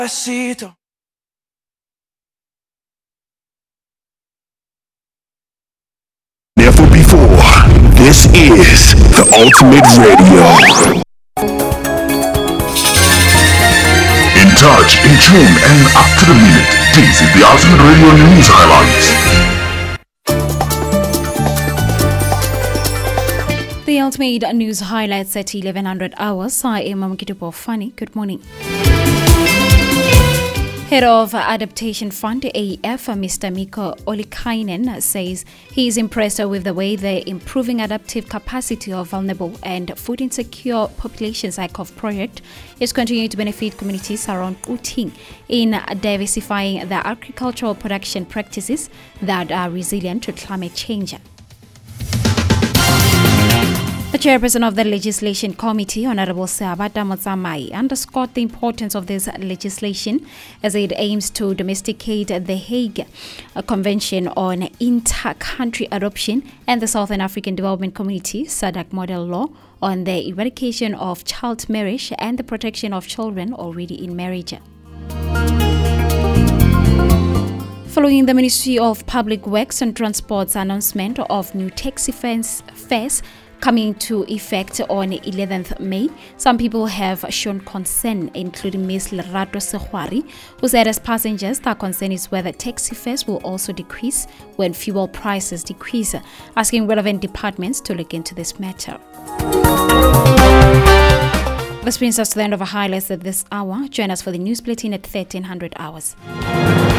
Pasito. Never before. This is the Ultimate Radio. In touch, in tune, and up to the minute. This is the Ultimate Radio News Highlights. The Ultimate News Highlights at 1100 hours. I am Mamukito Bofani. Good morning. Head of Adaptation Fund, AF, Mr. Miko Olikainen, says he is impressed with the way the Improving Adaptive Capacity of Vulnerable and Food Insecure Populations ICOV project is continuing to benefit communities around Kuting in diversifying their agricultural production practices that are resilient to climate change. The chairperson of the Legislation Committee, Honorable Seabata Motsamai, underscored the importance of this legislation as it aims to domesticate the Hague Convention on Inter-Country Adoption and the Southern African Development Community SADC model law on the eradication of child marriage and the protection of children already in marriage. Following the Ministry of Public Works and Transport's announcement of new taxi fares coming to effect on 11th May, some people have shown concern, including Ms. Lerato Sehwari, who said as passengers, their concern is whether taxi fares will also decrease when fuel prices decrease, asking relevant departments to look into this matter. This brings us to the end of our highlights at this hour. Join us for the news bulletin at 1300 hours.